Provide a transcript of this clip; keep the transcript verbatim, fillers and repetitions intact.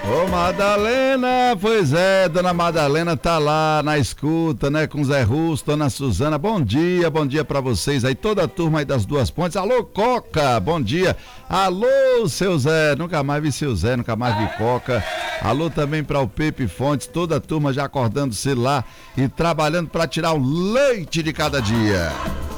Ô Madalena, pois é, dona Madalena tá lá na escuta, né, com Zé Russo, dona Suzana, bom dia, bom dia pra vocês aí, toda a turma aí das Duas Pontes, alô Coca, bom dia, alô seu Zé, nunca mais vi seu Zé, nunca mais vi Coca, alô também pra o Pepe Fontes, toda a turma já acordando cedo lá e trabalhando pra tirar o leite de cada dia.